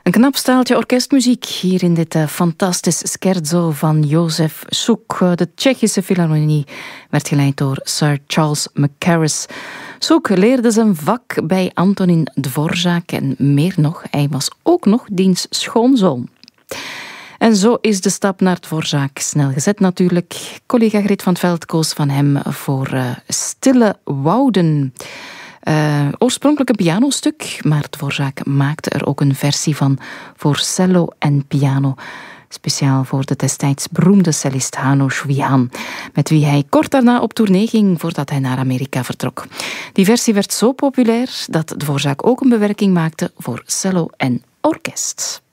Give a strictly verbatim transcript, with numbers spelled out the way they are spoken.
Een knap staaltje orkestmuziek hier in dit uh, fantastisch scherzo van Jozef Suk. De Tsjechische Philharmonie werd geleid door Sir Charles Mackerras. Suk leerde zijn vak bij Antonin Dvorak en meer nog, hij was ook nog diens schoonzoon. En zo is de stap naar Dvorak snel gezet natuurlijk. Collega Greet van het Veld koos van hem voor uh, Stille Wouden. Uh, oorspronkelijk een pianostuk, maar Dvorak maakte er ook een versie van voor cello en piano. Speciaal voor de destijds beroemde cellist Hanno Swihan, met wie hij kort daarna op tournee ging voordat hij naar Amerika vertrok. Die versie werd zo populair dat Dvorak ook een bewerking maakte voor cello en orkest.